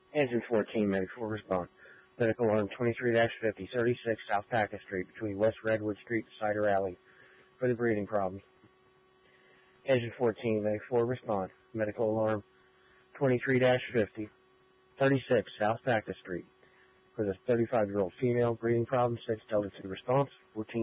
Engine 14, Medic 4 respond. Medical alarm 23-50, 36 South Packard Street, between West Redwood Street and Cider Alley, for the breathing problems. Engine 14, Medic 4 respond. Medical alarm 23-50, 36 South Packard Street, for the 35-year-old female, breathing problems. 6 Delta 2 response, 14